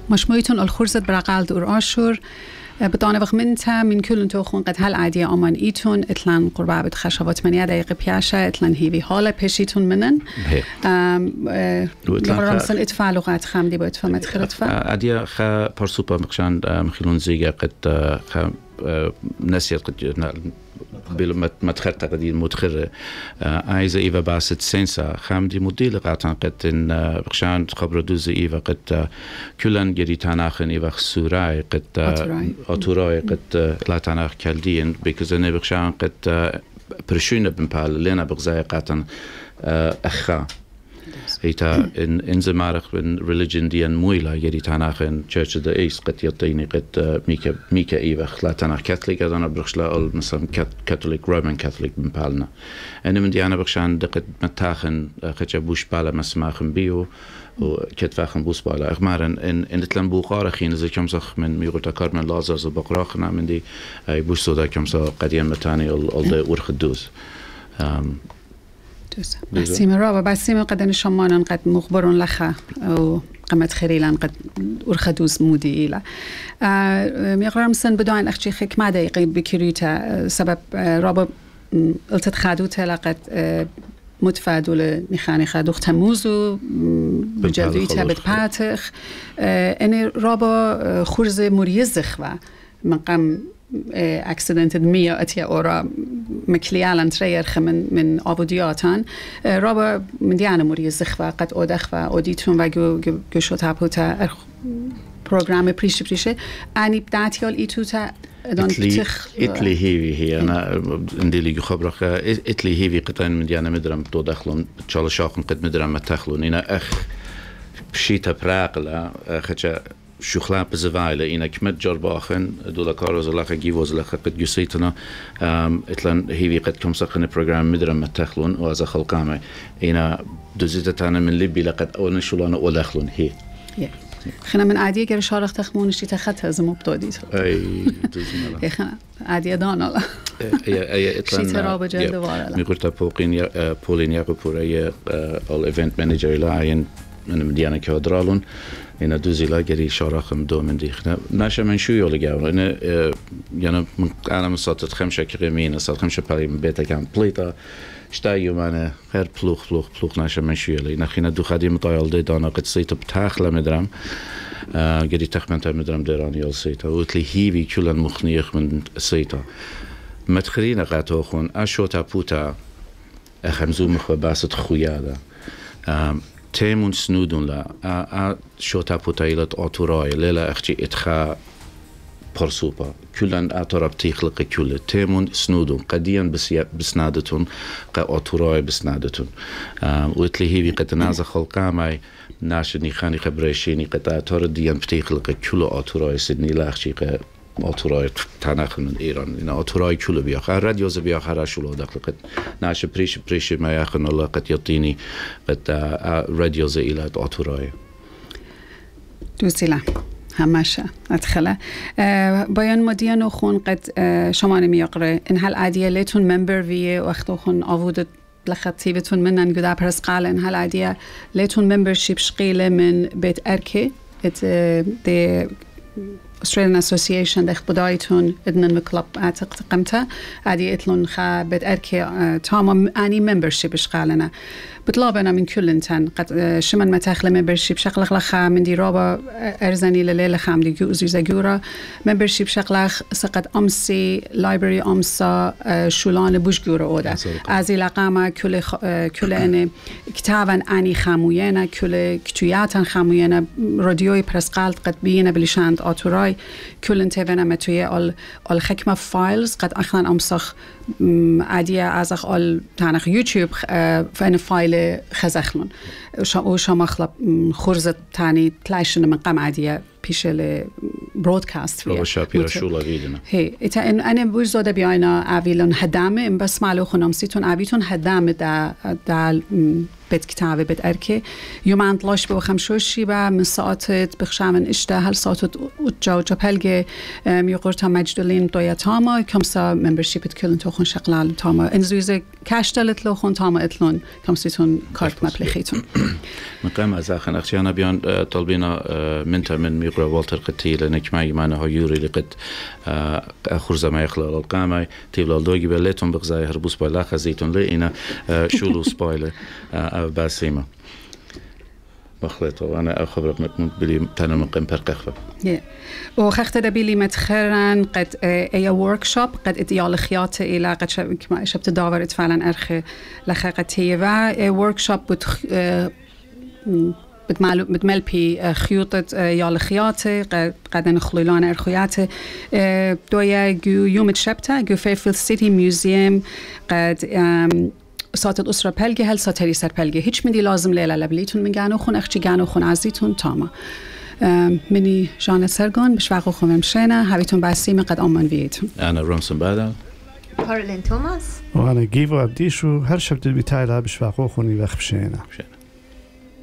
مشمويتون الخرزة برقال دور آشور بطانة وقت منتا من كل توخون قد هل عادية أمان إيتون إتلان قربة خشبات 8 دقيقة بياشة إتلان هيبي حالة بيشيتون منن لغرامسن إتفاع لغات خام دي با إتفاع مدخل إتفاع عادية خا برسوبة مخشان مخيلون زيجا قد خا نسيت قد متخرطة قدير متخرة عايزة إيفا باسط سينسا خام دي مديل قاتن قد إن بخشان خبر دوز إيفا قد كلن جري تناخن إيفا خسوراي قد أطوراي قد لا تناخ كالدين بكزني بخشان قد برشونة بمبال لنا بغزاي قاتن أخا إيتا إن زمارخ من religion ديان مويلا يدي تناخن Church of the East قد يطيني قد ميكا إيفا خلا تناخ كاثوليك أنا برخش لا مثلا كاثوليك رومان كاثوليك بمبالنا أنا من ديانا برخشان دقت متاخن خجا بوش بالا مسماخن بيو وكتفاخن بوس بالا أغمارن إن تلن بوخارخين إذا كمسخ من ميغوتا كارمن لازرز وبقراخنا من دي بوش صدا كمسا قديم متاني الده ورخدوز بسيمة رابع بسيمة قد نشمانا قد مخبرون لخا أو قمت خريلا قد أرخدوز مودي إلى ميقرمسن بدون أخشي خيك ما دقيقة بكريتا سبب رابع التتخادوتا لقد متفادو لنخاني خادوخ تموزو بجدريتا بتباتخ أني رابع خرزة مريزخ و مقام اكسیدنت میا اتیا اورا مکلیالن تریر من آبودیاتان رابا من دیانه موری زخوا قد اودخوا اودیتون و گو شوتا پوتا پروگرام پریشه انی بداتیال ایتو تا إتلي هيفي هي أنا نديلي خبرك إتلي هيفي قطعين من ديانا مدرم تو دخلون تشال شاقن قد مدرم ما تخلون إنا أخ بشيتا براقلا خجا شخلا بزوایل اینا کمت جرباخن دولا کاروز لاخ گیوز لاخ قد جسيتنا اتلان هيفي قد كم سخن برنامج مدرم متخلون وازا خلقامه اینا دوزيتنا من ليبي لقد اون شلون ودخلون هي خنا من عادية غير شارخ تخمونش تخت هزم مبتديت اي دوزنا خنا عادية دانا اي اتلان شي تراب جلد وارلا ميقولتا بولين ياقوبورا الايفنت مانجر لاين من مدينة كادرالون إن دوزي لاجري شارخم دو من ديخنا ناشا من شو يولي جاون إن يعني أنا مصادت خمسة كريمين صار خمسة بالي من بيتا كان بليتا اشتاي يومنا غير بلوخ ناشا من شو يولي نخينا دو خادم طايل دي دانا قد سيت بتاخله مدرم جري تخمنتا مدرم ديران يول سيتا وتلي هيبي كل مخنيخ من سيتا متخرين قاتوخون أشوتا بوتا أخمزو مخ باسط خويادا تيمون سنودون لا شوتا بوتايلت أطوراي ليلا أختي إتخا برسوبا كلن أطراب تيخلق كل تيمون سنودون قديا بسنادتون كأطوراي بسنادتون وإتلي هيبي قد نازا خلقامي ناشني خاني خبريشيني قد أطور ديان بتيخلق كل أطوراي سدني لا أختي أطوراي تناخ من إيران إن أطوراي كله بياخر راديوز بياخر شلو دقيقة ناش بريش ما ياخن الله قد يعطيني قد راديوز إلى أطوراي دوسيلا هماشا أدخله بايان مديان وخون قد شما نميقرأ إن هل عادية ليتون ممبر ويه وقت وخون آوودت لخطيبتون منن قدا برس قال إن هل عادية ليتون ممبرشيب شقيلة من بيت أركي دي Australian Association دخ بدايتون إدنا مكلب أعتقد قمتها عادي إتلون خا بد أركي تاما أني membership إشغالنا بطلابنا من كل إنسان قد شمن متاخل membership شغلخ لخا من دي رابا أرزاني لليلة خام دي جوزي زجورة membership شغلخ سقط أمسي library أمسا شولان بوش جورة أودا أزي لقامة كل أنا كتابا أني خاموينا كل كتوياتا خاموينا راديوي برسقالت قد بينا بلشاند آتوراي كل انتبهنا متوية الحكمة فايلز قد أخذنا أمسخ عادية أزخ تانخ يوتيوب فإن فايل خزخلون وشا مخلب خرزة تاني تلايشن من قام عادية پیش برودكاست فيه شابيرا شولا ویدنا هی ایتا أنا بوجزاده بیاینا اویلون هدامه بس معلو خونم سیتون اویتون هدامه دا بيت كتابة بيت أركي يوم عند لاش بوخمشوشي با من ساعات بخشامن إشتا هل ساعات وتجاو جبهلجة يقولتا مجدولين دويا تاما كمسا membership كلن توخون شغلال تاما إنزويزة كاشتلت لوخون تاما إتلون كمسيتون كارت مبلغيتون مقام از آخر اخشی آن بیان طالبینا منتر من میقرأ والتر قتیل نکمای معنی ها یوری لقد خورزه ما يخلال القامة تیبلال دوگی بلیتون بغزای هربوس بالا خزیتون لی اینا شولو سپایل باسیما بخلته وأنا أخبرك مكمل بلي تانا مقيم برقخفة. وخخت دبيلي متخرن قد أي workshop قد إديال خياطة إلى قد شبت داورت فعلا أرخي لخقتي و workshop بتمل بي خيوطة يال خياطة قد نخلولان أرخياطة دويا جو يوم تشبته جو فيفيل سيتي ميوزيوم قد ساعت الأسرة بلگه هل ساتری سر بلگه هیچ مدی لازم لیلا لبلیتون من گانو خون اخچی گانو خون عزیتون تاما منی جان سرگان بشوقو خون مشينا هبيتون باسيمة قد آمان ويتون أنا رمسن بادل كارولين توماس وأنا جيفو أبديشو هر شبت بتاعي بشوقو خوني وخ مشينا